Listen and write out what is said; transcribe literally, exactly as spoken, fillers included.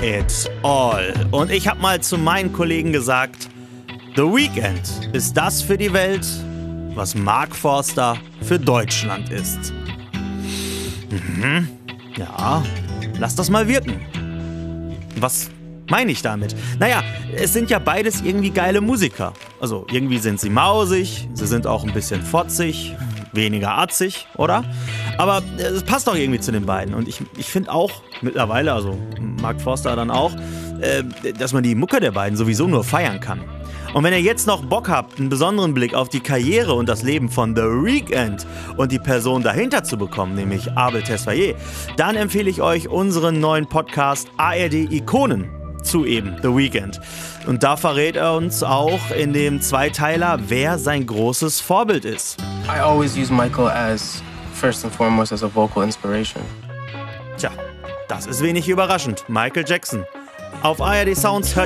it all. Und ich habe mal zu meinen Kollegen gesagt, The Weeknd ist das für die Welt, was Mark Forster für Deutschland ist. Mhm. Ja, lass das mal wirken. Was meine ich damit? Naja, es sind ja beides irgendwie geile Musiker. Also irgendwie sind sie mausig, sie sind auch ein bisschen fotzig, weniger atzig, oder? Aber es passt doch irgendwie zu den beiden. Und ich, ich finde auch mittlerweile, also Mark Forster dann auch, äh, dass man die Mucke der beiden sowieso nur feiern kann. Und wenn ihr jetzt noch Bock habt, einen besonderen Blick auf die Karriere und das Leben von The Weeknd und die Person dahinter zu bekommen, nämlich Abel Tesfaye, dann empfehle ich euch unseren neuen Podcast A R D Ikonen zu eben The Weeknd. Und da verrät er uns auch in dem Zweiteiler, wer sein großes Vorbild ist. I always use Michael as first and foremost as a vocal inspiration. Tja, das ist wenig überraschend. Michael Jackson. Auf A R D Sounds hört